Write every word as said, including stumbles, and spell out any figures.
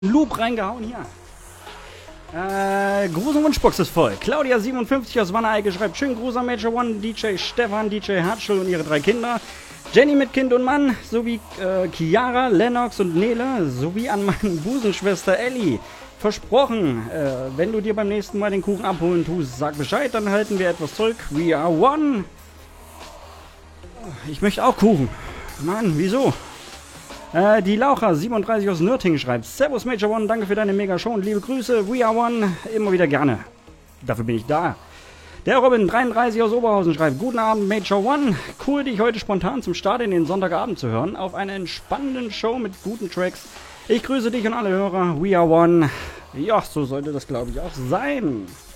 Loop reingehauen hier. Äh, Gruß und Wunschbox ist voll. Claudia siebenundfünfzig aus Wanne-Eickel schreibt: Schönen Gruß an Major One, D J Stefan, D J Hatschel und ihre drei Kinder. Jenny mit Kind und Mann, sowie äh, Chiara, Lennox und Nele, sowie an meine Busenschwester Ellie. Versprochen, äh, wenn du dir beim nächsten Mal den Kuchen abholen tust, sag Bescheid, dann halten wir etwas zurück. We are one. Ich möchte auch Kuchen. Mann, wieso? Äh, die Laucher siebenunddreißig aus Nürtingen schreibt: Servus Major One, danke für deine Mega-Show und liebe Grüße. We are one, immer wieder gerne. Dafür bin ich da. Der Robin dreiunddreißig aus Oberhausen schreibt: Guten Abend Major One, cool dich heute spontan zum Start in den Sonntagabend zu hören, auf einer entspannenden Show mit guten Tracks. Ich grüße dich und alle Hörer. We are one. Ja, so sollte das glaube ich auch sein.